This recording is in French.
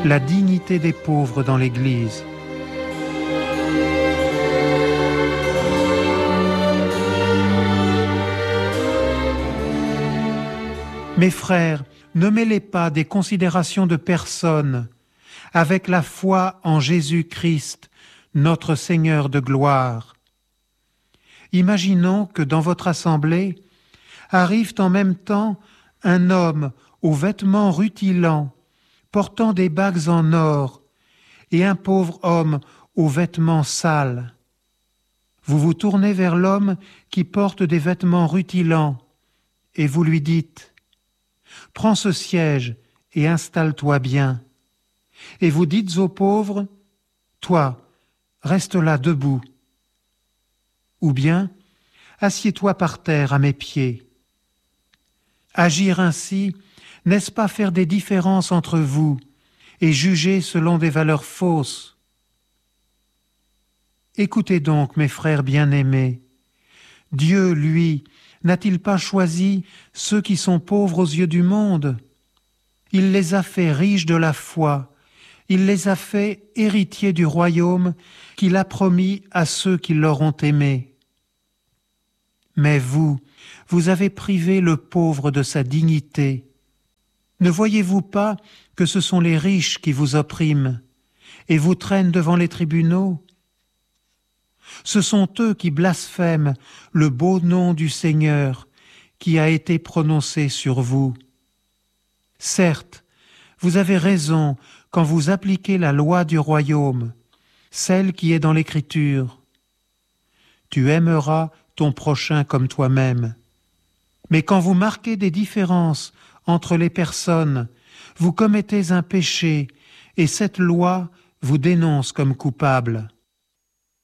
la dignité des pauvres dans l'Église. Mes frères, ne mêlez pas des considérations de personnes avec la foi en Jésus-Christ, notre Seigneur de gloire. Imaginons que dans votre assemblée arrive en même temps un homme aux vêtements rutilants, portant des bagues en or, et un pauvre homme aux vêtements sales. Vous vous tournez vers l'homme qui porte des vêtements rutilants, et vous lui dites « Prends ce siège et installe-toi bien ». Et vous dites au pauvre « Toi, reste là debout ». Ou bien « Assieds-toi par terre à mes pieds ». Agir ainsi, n'est-ce pas faire des différences entre vous et juger selon des valeurs fausses? Écoutez donc, mes frères bien-aimés, Dieu, lui, n'a-t-il pas choisi ceux qui sont pauvres aux yeux du monde? Il les a fait riches de la foi, il les a fait héritiers du royaume qu'il a promis à ceux qui l'auront aimé. Mais vous avez privé le pauvre de sa dignité. Ne voyez-vous pas que ce sont les riches qui vous oppriment et vous traînent devant les tribunaux? Ce sont eux qui blasphèment le beau nom du Seigneur qui a été prononcé sur vous. Certes, vous avez raison quand vous appliquez la loi du royaume, celle qui est dans l'Écriture. Tu aimeras ton prochain comme toi-même. Mais quand vous marquez des différences entre les personnes, vous commettez un péché et cette loi vous dénonce comme coupable.